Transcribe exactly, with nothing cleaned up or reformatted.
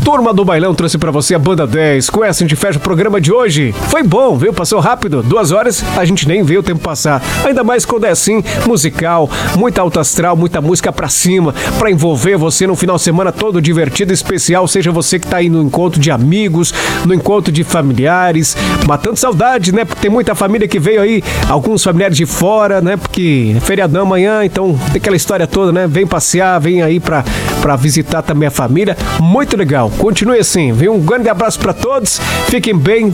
Turma do Bailão trouxe pra você a Banda dez. Com essa a gente fecha o programa de hoje. Foi bom, viu? Passou rápido. Duas horas, a gente nem vê o tempo passar. Ainda mais quando é assim, musical, muita alto astral, muita música pra cima, pra envolver você no final de semana todo divertido e especial. Seja você que tá aí no encontro de amigos, no encontro de familiares, matando saudade, né? Porque tem muita família que veio aí, alguns familiares de fora, né? Porque é feriadão amanhã, então tem aquela história toda, né? Vem passear, vem aí pra, pra visitar também a família. Muito legal. Continue assim, viu? Um grande abraço pra todos. Fiquem bem,